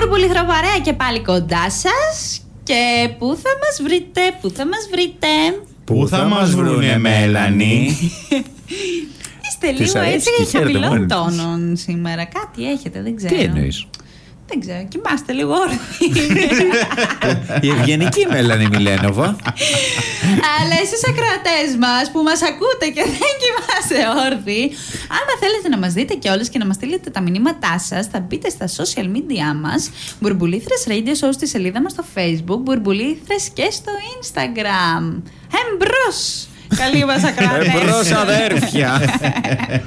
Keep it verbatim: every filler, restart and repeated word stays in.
Μπουρμπουλήθρο παρέα και πάλι κοντά σας. Και πού θα μας βρείτε, πού θα μας βρείτε. Πού θα μας βρούνε, Μέλανη. Είστε λίγο έτσι χαμηλών τόνων σήμερα. Κάτι έχετε, δεν ξέρω. Τι εννοείς? Δεν ξέρω, κοιμάστε λίγο όρθιοι. Η ευγενική Μέλανη Μιλένοβα. Αλλά εσείς ακροατές μας που μας ακούτε και δεν κοιμάστε όρθιοι, άμα θέλετε να μας δείτε κιόλας και να μας στείλετε τα μηνύματά σας, θα μπείτε στα social media μας, Μπουρμπουλήθρες Radio Show, στη σελίδα μας στο Facebook, Μπουρμπουλήθρες και στο Instagram. Εμπρός! Καλή μας ακροατές. Εμπρός, αδέρφια.